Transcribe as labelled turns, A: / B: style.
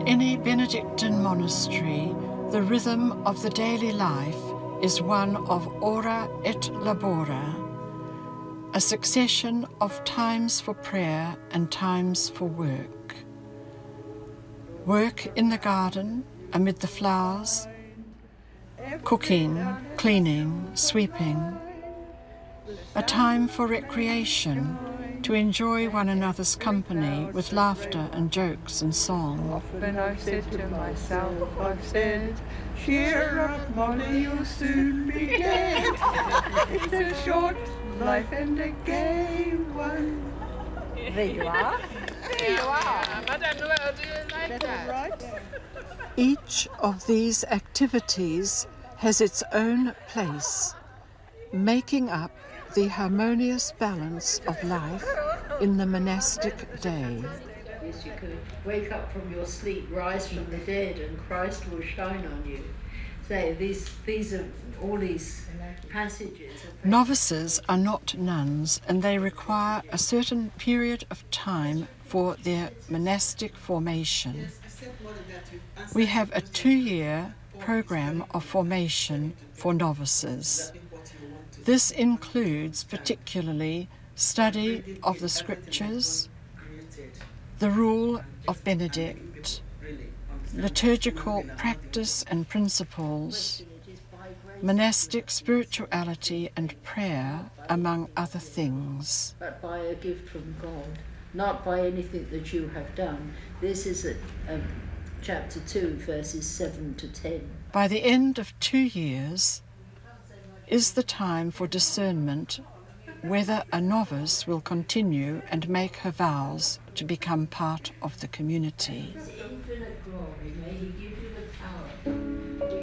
A: In any Benedictine monastery, the rhythm of the daily life is one of ora et labora, a succession of times for prayer and times for work. Work in the garden, amid the flowers, cooking, cleaning, sweeping. A time for recreation, to enjoy one another's company with laughter and jokes and song.
B: Often I've said to myself, I've said, cheer up, Molly, you'll soon be dead. It's a short life and a gay one.
C: There you are.
B: There you are. Madame Noel, do you like that? Right?
A: Each of these activities has its own place, making up the harmonious balance of life in the monastic day.
D: Yes, you could wake up from your sleep, rise from the dead, and Christ will shine on you. So these are all these passages.
A: Novices are not nuns, and they require a certain period of time for their monastic formation. We have a 2-year program of formation for novices. This includes particularly study of the scriptures, the rule of Benedict, liturgical practice and principles, monastic spirituality and prayer, among other things.
D: But by a gift from God, not by anything that you have done. This is chapter 2, verses 7 to 10.
A: By the end of 2 years is the time for discernment whether a novice will continue and make her vows to become part of the community.
D: His infinite glory, may he give you the